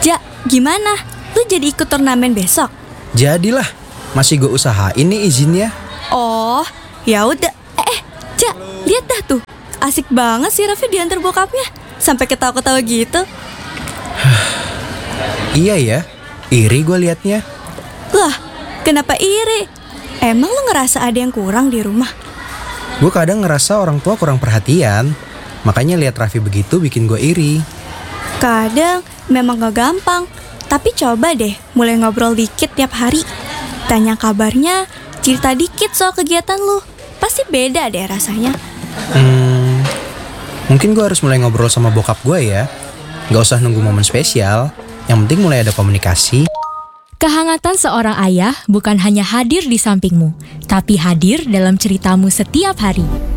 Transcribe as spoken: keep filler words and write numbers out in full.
Ja, gimana? Lu jadi ikut turnamen besok? Jadilah, masih gue usahain nih izinnya. Oh, ya udah. Eh, eh, Ja, lihat dah tuh. Asik banget sih Raffi diantar bokapnya. Sampai ketawa-ketawa gitu. Iya ya, iri gue liatnya. Lah, kenapa iri? Emang lu ngerasa ada yang kurang di rumah? Gue kadang ngerasa orang tua kurang perhatian. Makanya lihat Raffi begitu bikin gue iri. Kadang memang gak gampang. Tapi coba deh mulai ngobrol dikit tiap hari. Tanya kabarnya, cerita dikit soal kegiatan lu. Pasti beda deh rasanya. Hmm, mungkin gue harus mulai ngobrol sama bokap gue ya. Gak usah nunggu momen spesial. Yang penting mulai ada komunikasi. Kehangatan seorang ayah bukan hanya hadir di sampingmu, tapi hadir dalam ceritamu setiap hari.